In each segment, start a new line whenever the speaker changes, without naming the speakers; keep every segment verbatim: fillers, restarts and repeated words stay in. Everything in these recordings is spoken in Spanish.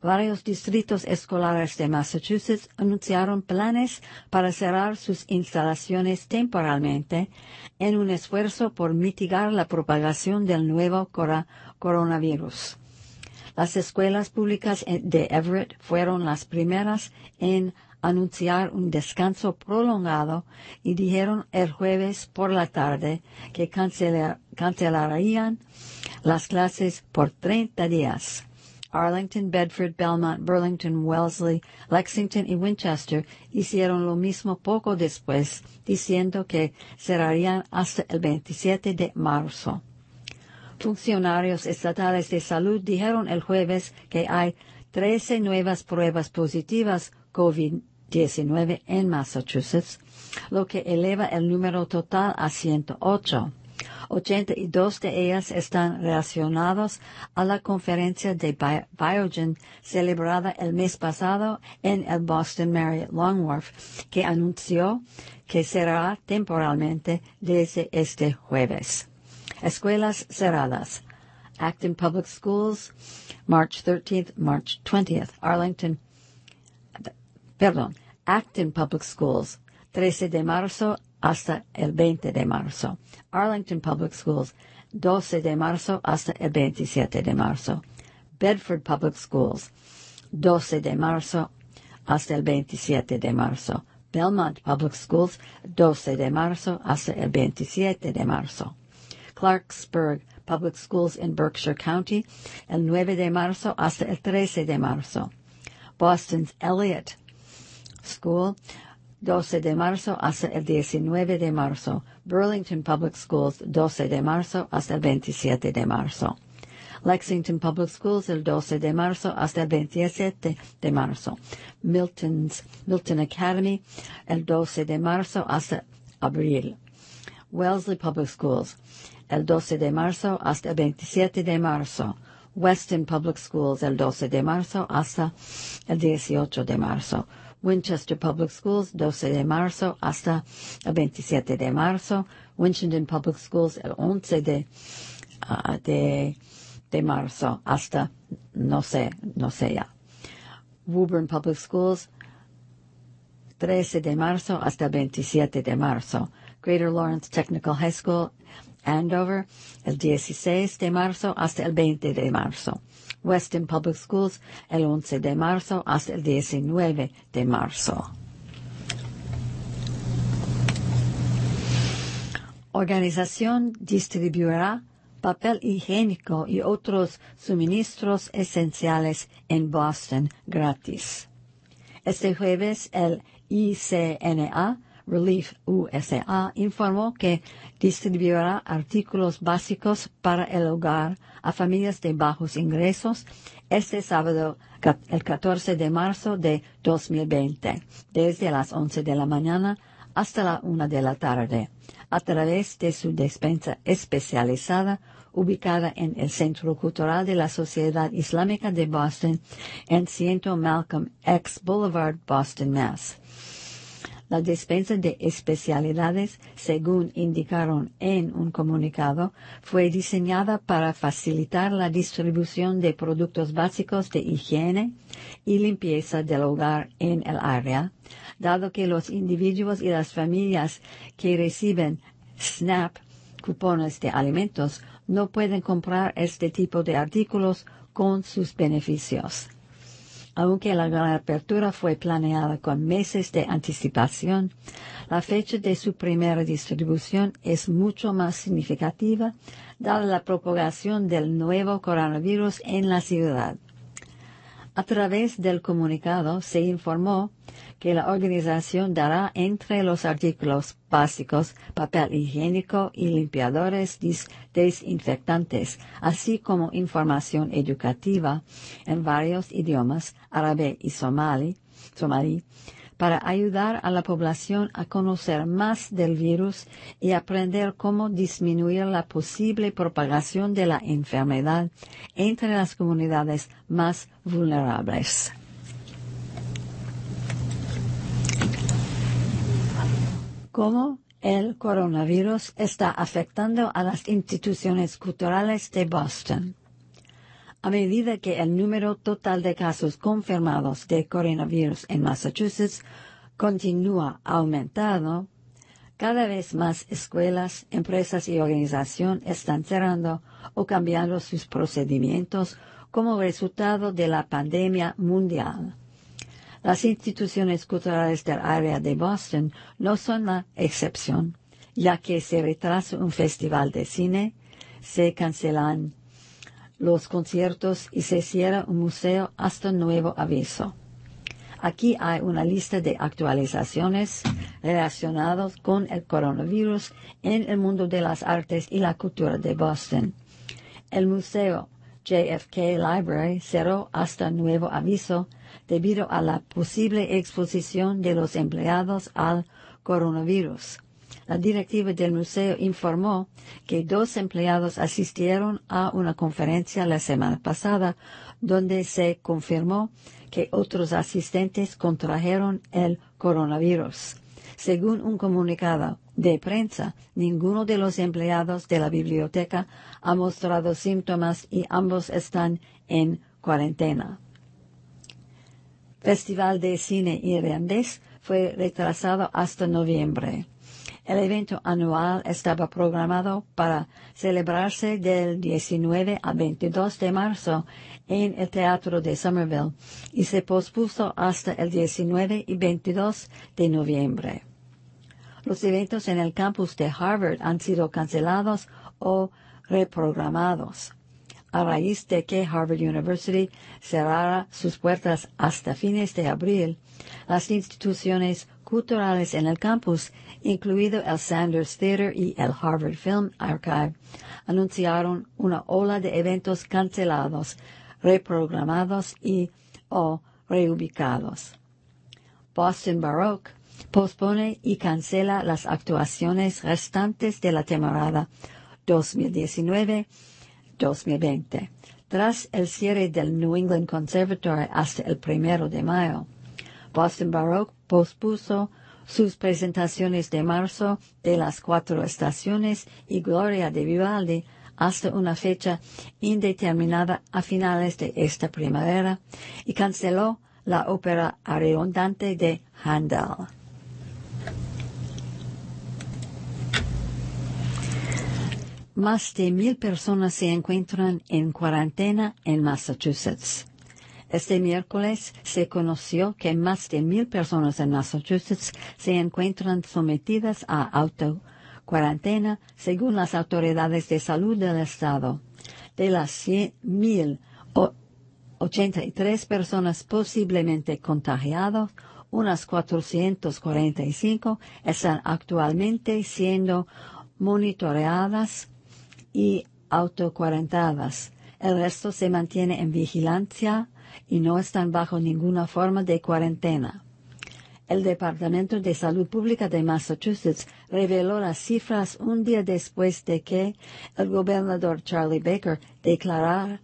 varios distritos escolares de Massachusetts anunciaron planes para cerrar sus instalaciones temporalmente en un esfuerzo por mitigar la propagación del nuevo cora- coronavirus. Las escuelas públicas de Everett fueron las primeras en anunciar un descanso prolongado y dijeron el jueves por la tarde que cancelar, cancelarían las clases por treinta días. Arlington, Bedford, Belmont, Burlington, Wellesley, Lexington y Winchester hicieron lo mismo poco después, diciendo que cerrarían hasta el veintisiete de marzo. Funcionarios estatales de salud dijeron el jueves que hay trece nuevas pruebas positivas COVID diecinueve en Massachusetts, lo que eleva el número total a ciento ocho. ochenta y dos de ellas están relacionadas a la conferencia de Biogen celebrada el mes pasado en el Boston Marriott Long Wharf, que anunció que cerrará temporalmente desde este jueves. Escuelas cerradas. Acton Public Schools, March thirteenth, March twentieth. Arlington, perdón, Acton Public Schools, trece de marzo hasta el veinte de marzo. Arlington Public Schools, doce de marzo hasta el veintisiete de marzo. Bedford Public Schools, doce de marzo hasta el veintisiete de marzo. Belmont Public Schools, doce de marzo hasta el veintisiete de marzo. Clarksburg Public Schools in Berkshire County, el nueve de marzo hasta el trece de marzo. Boston's Eliot School, doce de marzo hasta el diecinueve de marzo. Burlington Public Schools, doce de marzo hasta el veintisiete de marzo. Lexington Public Schools, el doce de marzo hasta el veintisiete de marzo. Milton's, Milton Academy, el doce de marzo hasta abril. Wellesley Public Schools, el doce de marzo hasta el veintisiete de marzo. Weston Public Schools, el doce de marzo hasta el dieciocho de marzo. Winchester Public Schools, doce de marzo hasta el veintisiete de marzo. Winchendon Public Schools, el once de, uh, de, de marzo hasta, no sé, no sé ya. Woburn Public Schools, trece de marzo hasta el veintisiete de marzo. Greater Lawrence Technical High School, Andover, el dieciséis de marzo hasta el veinte de marzo. Weston Public Schools, el once de marzo hasta el diecinueve de marzo. Organización distribuirá papel higiénico y otros suministros esenciales en Boston gratis. Este jueves, el I C N A Relief U S A informó que distribuirá artículos básicos para el hogar a familias de bajos ingresos este sábado, el catorce de marzo de dos mil veinte, desde las once de la mañana hasta la una de la tarde, a través de su despensa especializada ubicada en el Centro Cultural de la Sociedad Islámica de Boston en cien Malcolm X Boulevard, Boston, Mass. La despensa de especialidades, según indicaron en un comunicado, fue diseñada para facilitar la distribución de productos básicos de higiene y limpieza del hogar en el área, dado que los individuos y las familias que reciben SNAP, cupones de alimentos, no pueden comprar este tipo de artículos con sus beneficios. Aunque la gran apertura fue planeada con meses de anticipación, la fecha de su primera distribución es mucho más significativa dada la propagación del nuevo coronavirus en la ciudad. A través del comunicado se informó que la organización dará entre los artículos básicos papel higiénico y limpiadores desinfectantes, así como información educativa en varios idiomas, árabe y somalí, somalí, para ayudar a la población a conocer más del virus y aprender cómo disminuir la posible propagación de la enfermedad entre las comunidades más vulnerables. ¿Cómo el coronavirus está afectando a las instituciones culturales de Boston? A medida que el número total de casos confirmados de coronavirus en Massachusetts continúa aumentando, cada vez más escuelas, empresas y organizaciones están cerrando o cambiando sus procedimientos como resultado de la pandemia mundial. Las instituciones culturales del área de Boston no son la excepción, ya que se retrasa un festival de cine, se cancelan los conciertos y se cierra un museo hasta nuevo aviso. Aquí hay una lista de actualizaciones relacionadas con el coronavirus en el mundo de las artes y la cultura de Boston. El Museo J F K Library cerró hasta nuevo aviso debido a la posible exposición de los empleados al coronavirus. La directiva del museo informó que dos empleados asistieron a una conferencia la semana pasada donde se confirmó que otros asistentes contrajeron el coronavirus. Según un comunicado de prensa, ninguno de los empleados de la biblioteca ha mostrado síntomas y ambos están en cuarentena. Festival de Cine Irlandés fue retrasado hasta noviembre. El evento anual estaba programado para celebrarse del diecinueve al veintidós de marzo en el Teatro de Somerville y se pospuso hasta el diecinueve y veintidós de noviembre. Los eventos en el campus de Harvard han sido cancelados o reprogramados. A raíz de que Harvard University cerrara sus puertas hasta fines de abril, las instituciones culturales en el campus, incluido el Sanders Theater y el Harvard Film Archive, anunciaron una ola de eventos cancelados, reprogramados y o reubicados. Boston Baroque pospone y cancela las actuaciones restantes de la temporada dos mil diecinueve dos mil veinte, tras el cierre del New England Conservatory hasta el primero de mayo. Boston Baroque pospuso sus presentaciones de marzo de Las Cuatro Estaciones y Gloria de Vivaldi hasta una fecha indeterminada a finales de esta primavera y canceló la ópera Ariodante de Handel. Más de mil personas se encuentran en cuarentena en Massachusetts. Este miércoles se conoció que más de mil personas en Massachusetts se encuentran sometidas a autocuarentena según las autoridades de salud del estado. De las mil ochenta y tres personas posiblemente contagiadas, unas cuatrocientas cuarenta y cinco están actualmente siendo monitoreadas y autocuarentadas. El resto se mantiene en vigilancia y no están bajo ninguna forma de cuarentena. El Departamento de Salud Pública de Massachusetts reveló las cifras un día después de que el gobernador Charlie Baker declarara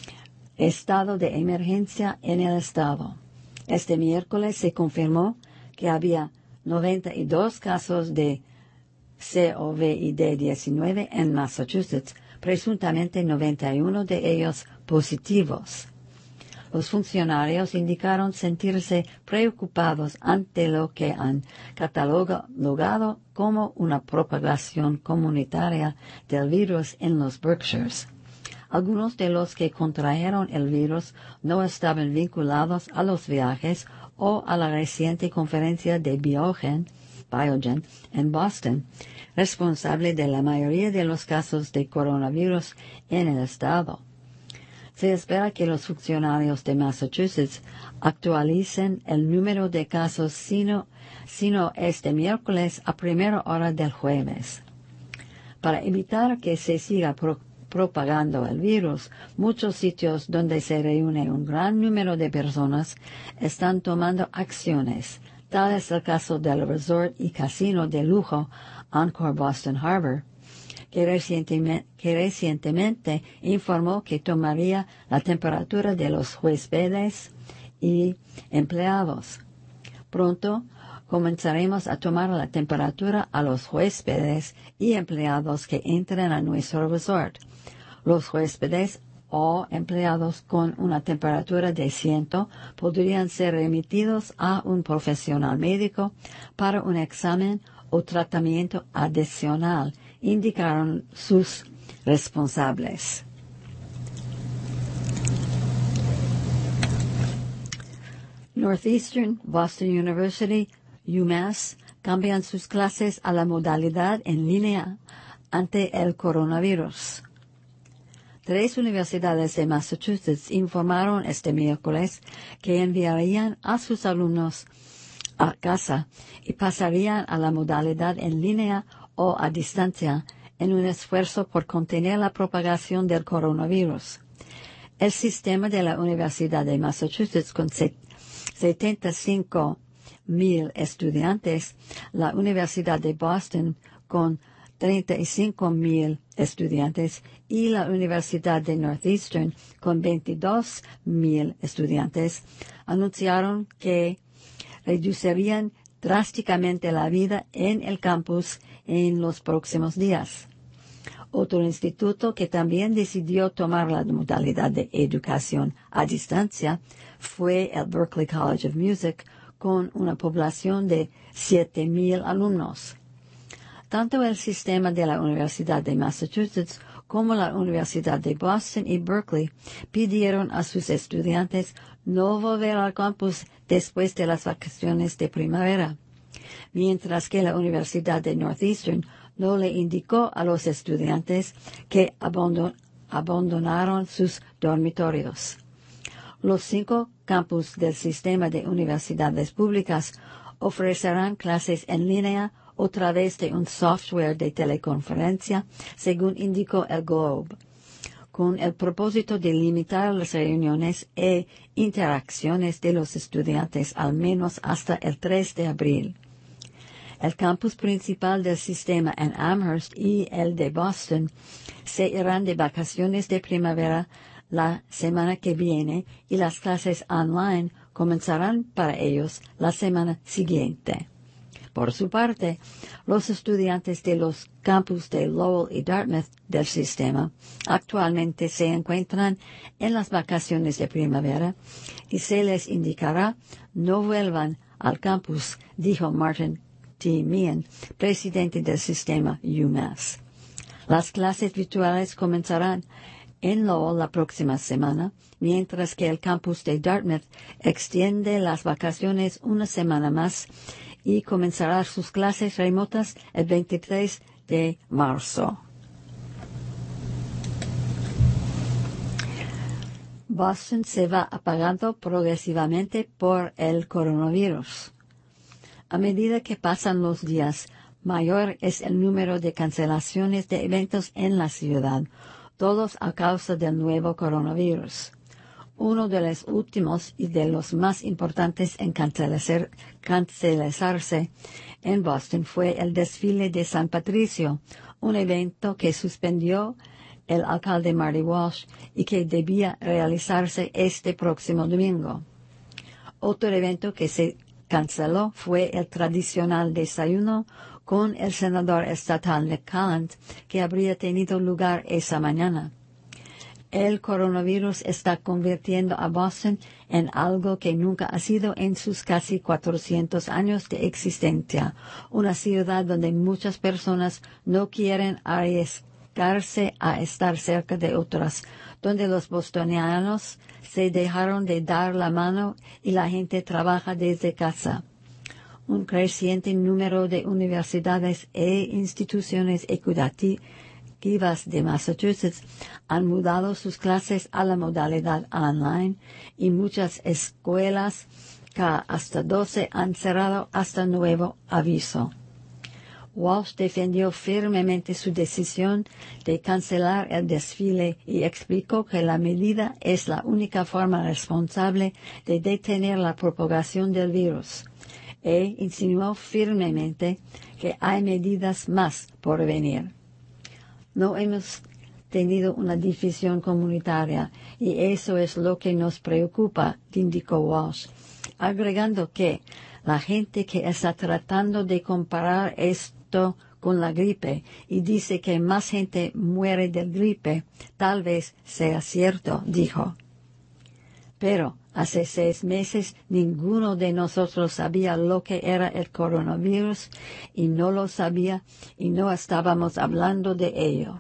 estado de emergencia en el estado. Este miércoles se confirmó que había noventa y dos casos de COVID diecinueve en Massachusetts, presuntamente noventa y uno de ellos positivos. Los funcionarios indicaron sentirse preocupados ante lo que han catalogado como una propagación comunitaria del virus en los Berkshires. Algunos de los que contrajeron el virus no estaban vinculados a los viajes o a la reciente conferencia de Biogen, Biogen en Boston, responsable de la mayoría de los casos de coronavirus en el estado. Se espera que los funcionarios de Massachusetts actualicen el número de casos sino, sino este miércoles a primera hora del jueves. Para evitar que se siga pro, propagando el virus, muchos sitios donde se reúne un gran número de personas están tomando acciones. Tal es el caso del resort y casino de lujo Encore Boston Harbor, que recientemente, que recientemente informó que tomaría la temperatura de los huéspedes y empleados. Pronto comenzaremos a tomar la temperatura a los huéspedes y empleados que entren a nuestro resort. Los huéspedes o empleados con una temperatura de cien podrían ser remitidos a un profesional médico para un examen o tratamiento adicional, indicaron sus responsables. Northeastern, Boston University, UMass cambian sus clases a la modalidad en línea ante el coronavirus. Tres universidades de Massachusetts informaron este miércoles que enviarían a sus alumnos a casa y pasarían a la modalidad en línea o a distancia en un esfuerzo por contener la propagación del coronavirus. El sistema de la Universidad de Massachusetts con setenta y cinco mil estudiantes, la Universidad de Boston con treinta y cinco mil estudiantes y la Universidad de Northeastern con veintidós mil estudiantes anunciaron que reducirían drásticamente la vida en el campus en los próximos días. Otro instituto que también decidió tomar la modalidad de educación a distancia fue el Berklee College of Music, con una población de siete mil alumnos. Tanto el sistema de la Universidad de Massachusetts como la Universidad de Boston y Berkeley pidieron a sus estudiantes no volver al campus después de las vacaciones de primavera, mientras que la Universidad de Northeastern no le indicó a los estudiantes que abandon- abandonaron sus dormitorios. Los cinco campus del sistema de universidades públicas ofrecerán clases en línea a través de un software de teleconferencia, según indicó el Globe, con el propósito de limitar las reuniones e interacciones de los estudiantes al menos hasta el tres de abril. El campus principal del sistema en Amherst y el de Boston se irán de vacaciones de primavera la semana que viene y las clases online comenzarán para ellos la semana siguiente. Por su parte, los estudiantes de los campus de Lowell y Dartmouth del sistema actualmente se encuentran en las vacaciones de primavera y se les indicará no vuelvan al campus, dijo Martin T. Meehan, presidente del sistema UMass. Las clases virtuales comenzarán en Lowell la próxima semana, mientras que el campus de Dartmouth extiende las vacaciones una semana más y comenzará sus clases remotas el veintitrés de marzo. Boston se va apagando progresivamente por el coronavirus. A medida que pasan los días, mayor es el número de cancelaciones de eventos en la ciudad, todos a causa del nuevo coronavirus. Uno de los últimos y de los más importantes en cancelar, cancelarse en Boston fue el desfile de San Patricio, un evento que suspendió el alcalde Marty Walsh y que debía realizarse este próximo domingo. Otro evento que se canceló fue el tradicional desayuno con el senador estatal Nick Collins, que habría tenido lugar esa mañana. El coronavirus está convirtiendo a Boston en algo que nunca ha sido en sus casi cuatrocientos años de existencia, una ciudad donde muchas personas no quieren arriesgarse a estar cerca de otras, donde los bostonianos se dejaron de dar la mano y la gente trabaja desde casa. Un creciente número de universidades e instituciones educativas de Massachusetts han mudado sus clases a la modalidad online y muchas escuelas, que hasta doce, han cerrado hasta nuevo aviso. Walsh defendió firmemente su decisión de cancelar el desfile y explicó que la medida es la única forma responsable de detener la propagación del virus, e insinuó firmemente que hay medidas más por venir. No hemos tenido una división comunitaria y eso es lo que nos preocupa, indicó Walsh, agregando que la gente que está tratando de comparar esto con la gripe y dice que más gente muere del gripe. Tal vez sea cierto, dijo. Pero hace seis meses ninguno de nosotros sabía lo que era el coronavirus y no lo sabía y no estábamos hablando de ello.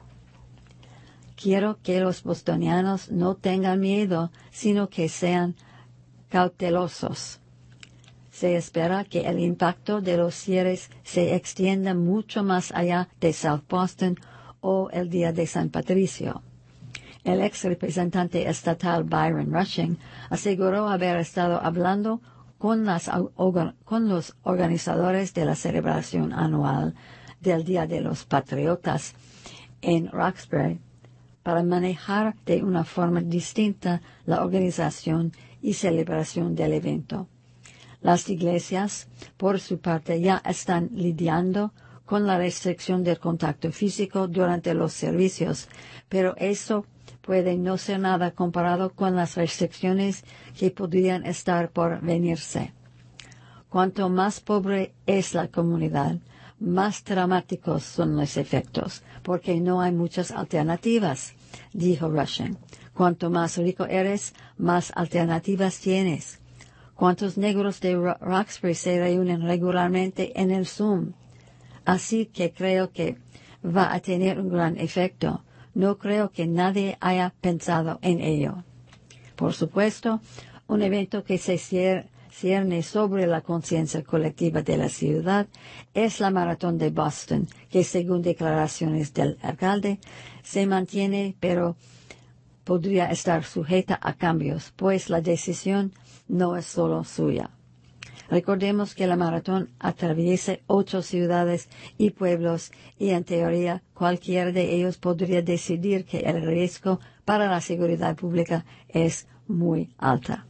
Quiero que los bostonianos no tengan miedo, sino que sean cautelosos. Se espera que el impacto de los cierres se extienda mucho más allá de South Boston o el día de San Patricio. El ex representante estatal Byron Rushing aseguró haber estado hablando con, las, con los organizadores de la celebración anual del Día de los Patriotas en Roxbury para manejar de una forma distinta la organización y celebración del evento. Las iglesias, por su parte, ya están lidiando con la restricción del contacto físico durante los servicios, pero eso puede no ser nada comparado con las restricciones que podrían estar por venirse. Cuanto más pobre es la comunidad, más dramáticos son los efectos, porque no hay muchas alternativas, dijo Rushing. Cuanto más rico eres, más alternativas tienes. ¿Cuántos negros de Roxbury se reúnen regularmente en el Zoom? Así que creo que va a tener un gran efecto. No creo que nadie haya pensado en ello. Por supuesto, un evento que se cierne sobre la conciencia colectiva de la ciudad es la Maratón de Boston, que según declaraciones del alcalde, se mantiene, pero podría estar sujeta a cambios, pues la decisión no es solo suya. Recordemos que la maratón atraviesa ocho ciudades y pueblos y en teoría cualquiera de ellos podría decidir que el riesgo para la seguridad pública es muy alta.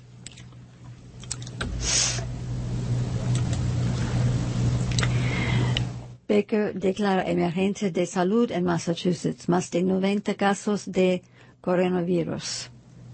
Baker declara emergencia de salud en Massachusetts, más de noventa casos de coronavirus.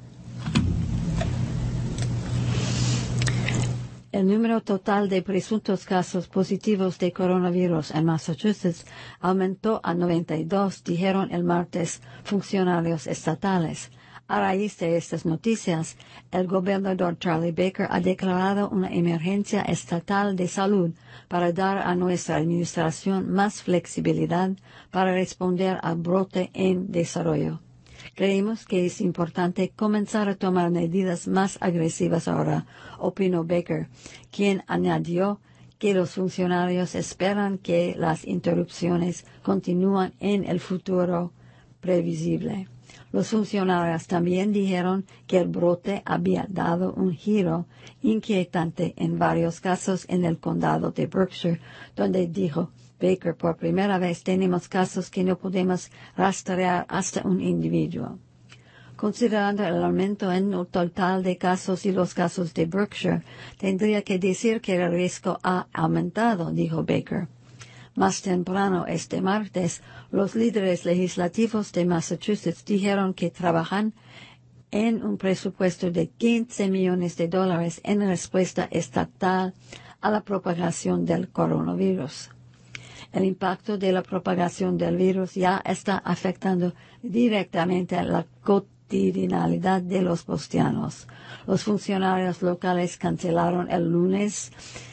El número total de presuntos casos positivos de coronavirus en Massachusetts aumentó a noventa y dos, dijeron el martes funcionarios estatales. A raíz de estas noticias, el gobernador Charlie Baker ha declarado una emergencia estatal de salud para dar a nuestra administración más flexibilidad para responder al brote en desarrollo. Creemos que es importante comenzar a tomar medidas más agresivas ahora, opinó Baker, quien añadió que los funcionarios esperan que las interrupciones continúen en el futuro previsible. Los funcionarios también dijeron que el brote había dado un giro inquietante en varios casos en el condado de Berkshire, donde dijo Baker, por primera vez tenemos casos que no podemos rastrear hasta un individuo. Considerando el aumento en el total de casos y los casos de Berkshire, tendría que decir que el riesgo ha aumentado, dijo Baker. Más temprano este martes, los líderes legislativos de Massachusetts dijeron que trabajan en un presupuesto de quince millones de dólares en respuesta estatal a la propagación del coronavirus. El impacto de la propagación del virus ya está afectando directamente a la cotidianidad de los bostonianos. Los funcionarios locales cancelaron el lunes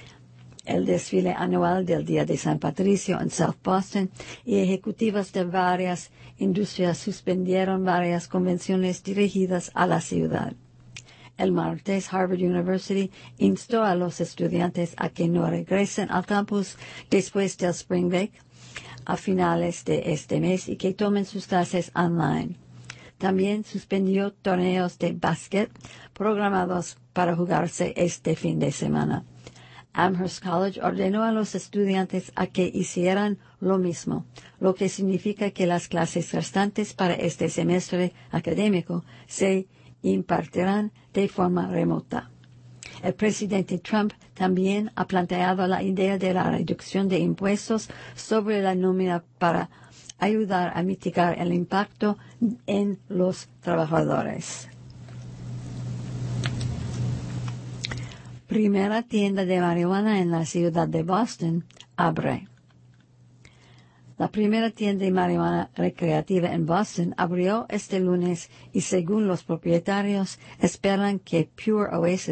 el desfile anual del Día de San Patricio en South Boston y ejecutivas de varias industrias suspendieron varias convenciones dirigidas a la ciudad. El martes, Harvard University instó a los estudiantes a que no regresen al campus después del Spring Break a finales de este mes y que tomen sus clases online. También suspendió torneos de básquet programados para jugarse este fin de semana. Amherst College ordenó a los estudiantes a que hicieran lo mismo, lo que significa que las clases restantes para este semestre académico se impartirán de forma remota. El presidente Trump también ha planteado la idea de la reducción de impuestos sobre la nómina para ayudar a mitigar el impacto en los trabajadores. Primera tienda de marihuana en la ciudad de Boston abre. La primera tienda de marihuana recreativa en Boston abrió este lunes y según los propietarios esperan que Pure Oasis